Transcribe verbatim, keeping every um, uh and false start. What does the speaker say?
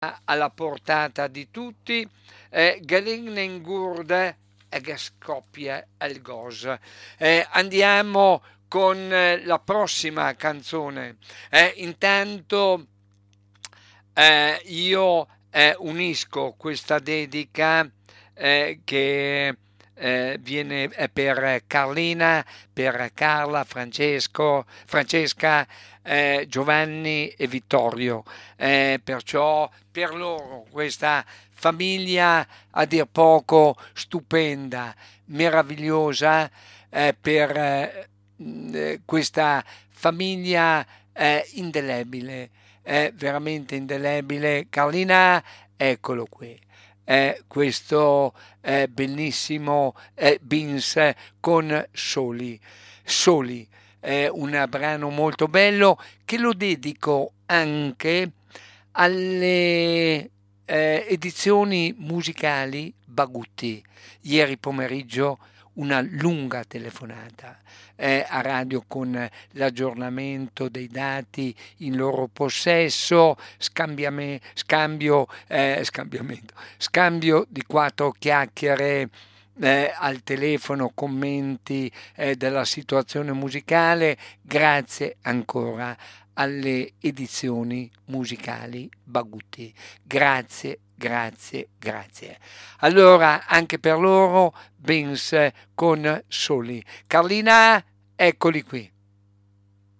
alla portata di tutti, eh, Gelingen Gurde e che scoppia il gos. Eh, andiamo con eh, la prossima canzone. Eh, intanto eh, io eh, unisco questa dedica eh, che eh, viene eh, per Carlina, per Carla, Francesco, Francesca, eh, Giovanni e Vittorio. Eh, perciò per loro questa famiglia a dir poco stupenda, meravigliosa, eh, per eh, mh, eh, questa famiglia eh, indelebile, è veramente indelebile. Carlina, eccolo qui. È questo eh, bellissimo eh, Beans con Soli. Soli è un brano molto bello che lo dedico anche alle eh, edizioni musicali Bagutti. Ieri pomeriggio una lunga telefonata eh, a radio con l'aggiornamento dei dati in loro possesso, scambiame- scambio, eh, scambiamento, scambio di quattro chiacchiere eh, al telefono, commenti eh, della situazione musicale. Grazie ancora alle edizioni musicali Bagutti. Grazie, grazie, grazie. Allora, anche per loro, Benz con Soli. Carlina, eccoli qui.